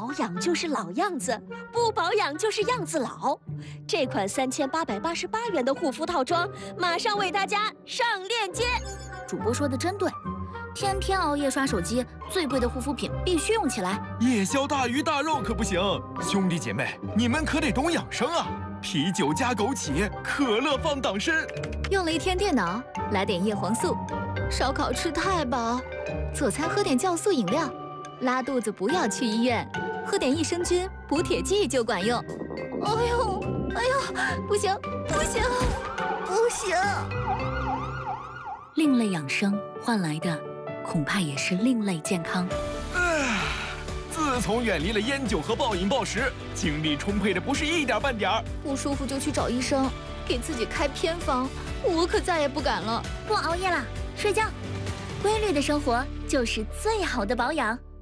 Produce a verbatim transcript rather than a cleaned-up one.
保养就是老样子，不保养就是样子老。这款三千八百八十八元的护肤套装，马上为大家上链接。 主播说的真对，天天熬夜刷手机，最贵的护肤品必须用起来。 夜宵大鱼大肉可不行，兄弟姐妹，你们可得懂养生啊！啤酒加枸杞，可乐放党参。 用了一天电脑，来点叶黄素。烧烤吃太饱，做餐喝点酵素饮料。拉肚子不要去医院，喝点益生菌补铁剂就管用。哎呦，哎呦，不行，不行，不行！另类养生换来的，恐怕也是另类健康。 唉，自从远离了烟酒和暴饮暴食，精力充沛的不是一点半点儿。 不舒服就去找医生，给自己开偏方，我可再也不敢了。 不熬夜了，睡觉，规律的生活就是最好的保养。